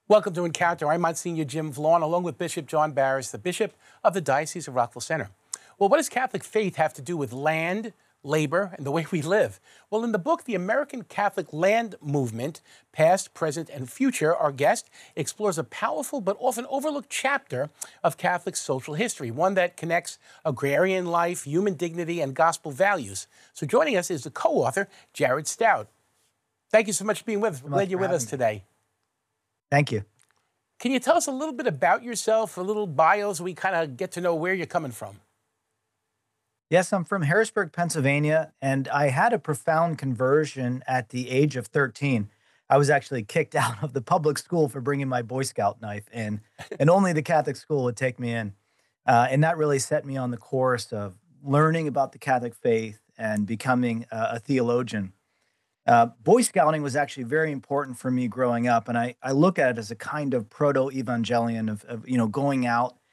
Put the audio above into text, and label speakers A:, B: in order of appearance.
A: Welcome to Encounter. I'm Monsignor Jim Vaughn, along with Bishop John Barris, the Bishop of the Diocese of Rockville Center. Well, what does Catholic faith have to do with land, labor, and the way we live? Well, in the book, The American Catholic Land Movement, Past, Present, and Future, our guest explores a powerful but often overlooked chapter of Catholic social history, one that connects agrarian life, human dignity, and gospel values. So joining us is the co-author, Jared Stout. Thank you so much for being with us. We're glad you're with us today.
B: Thank you.
A: Can you tell us a little bit about yourself, a little bio, so we kind of get to know where you're coming from?
B: Yes, I'm from Harrisburg, Pennsylvania, and I had a profound conversion at the age of 13. I was actually kicked out of the public school for bringing my Boy Scout knife in, and only the Catholic school would take me in. And that really set me on the course of learning about the Catholic faith and becoming a theologian. Boy Scouting was actually very important for me growing up, and I look at it as a kind of proto-evangelion of going out